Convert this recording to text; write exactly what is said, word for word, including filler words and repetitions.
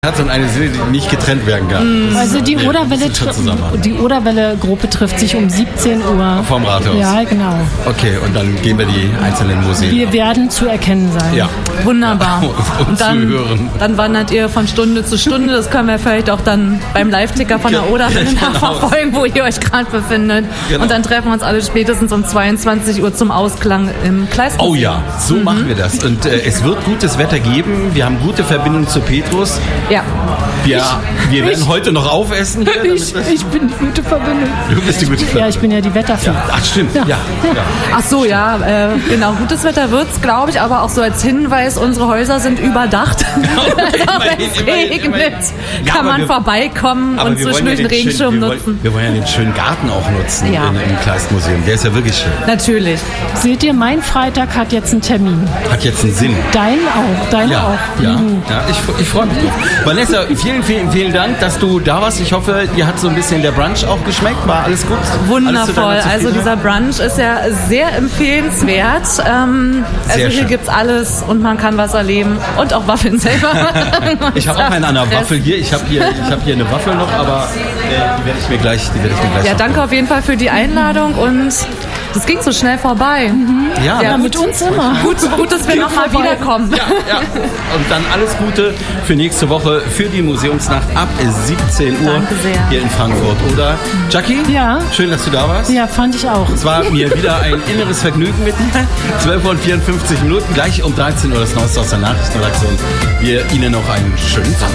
Herz und eine Seele, die nicht getrennt werden kann. Also die Oderwelle, die Oderwelle-Gruppe trifft sich um siebzehn Uhr. Vorm Rathaus? Ja, genau. Okay, und dann gehen wir die einzelnen Museen. Wir werden zu erkennen sein. Ja. Wunderbar. Ja, und dann, dann wandert ihr von Stunde zu Stunde. Das können wir vielleicht auch dann beim Live-Ticker von der Oderwelle genau. nachverfolgen, wo ihr euch gerade befindet. Genau. Und dann treffen wir uns alle spätestens um zweiundzwanzig Uhr zum Ausklang im Kleistmuseum. Oh ja, so mhm. machen wir das. Und äh, es wird gutes Wetter geben. Wir haben gute Verbindung zu Petrus. Ja. Wir, ich, wir werden ich, heute noch aufessen. Hier, ich, ich bin die gute Verbindung. Du bist die gute Verbindung. Ja, ich bin ja die Wetterfee. Ja. Ach, stimmt. Ja. Ja. Ja. Ach so, ja. Äh, genau, gutes Wetter wird's, glaube ich, aber auch so als Hinweis, unsere Häuser sind überdacht. Also, wenn es regnet, ja, kann man wir, vorbeikommen und zwischendurch ja den Regenschirm schön, wir nutzen. Wollen, wir wollen ja den schönen Garten auch nutzen ja. in, im Kleistmuseum. Der ist ja wirklich schön. Natürlich. Seht ihr, mein Freitag hat jetzt einen Termin. Hat jetzt einen Sinn. Dein auch, dein ja, auch. Ja, ja ich, ich freue mich drauf. Vanessa, vielen, vielen, vielen Dank, dass du da warst. Ich hoffe, dir hat so ein bisschen der Brunch auch geschmeckt. War alles gut? Wundervoll. Alles also dieser Brunch ist ja sehr empfehlenswert. Ähm, also hier gibt es alles und man kann was erleben und auch Waffeln selber. Ich habe auch eine an der Waffel hier. Ich habe hier, ich hab hier eine Waffel noch, aber äh, die werde ich mir gleich, die werde ich mir gleich Ja, danke machen. auf jeden Fall für die Einladung und das ging so schnell vorbei. Mhm. Ja, ja, mit uns immer. Gut, gut dass wir nochmal wiederkommen. Ja, ja. Und dann alles Gute für nächste Woche für die Museumsnacht ab siebzehn Uhr Danke sehr. hier in Frankfurt. Oder Jackie? Ja. Schön, dass du da warst. Ja, fand ich auch. Es war mir wieder ein inneres Vergnügen mit dir. zwölf Uhr vierundfünfzig Minuten, gleich um dreizehn Uhr das Neueste aus der Nachrichtenredaktion. Wir Ihnen noch einen schönen Tag.